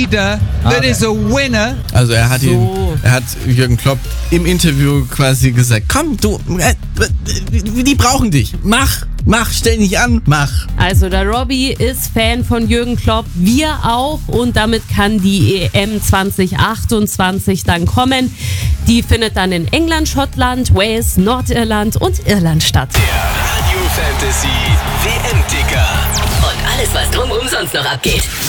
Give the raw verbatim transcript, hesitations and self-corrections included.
leader that Okay. is a winner. Also er hat So. ihn, er hat Jürgen Klopp im Interview quasi gesagt, komm, du, äh, die brauchen dich. Mach, mach, stell nicht an, mach. Also der Robbie ist Fan von Jürgen Klopp, wir auch, und damit kann die E M zwanzig achtundzwanzig dann kommen. Die findet dann in England, Schottland, Wales, Nordirland und Irland statt. Radio Fantasy W M-Ticker. Und alles, was drumherum sonst noch abgeht.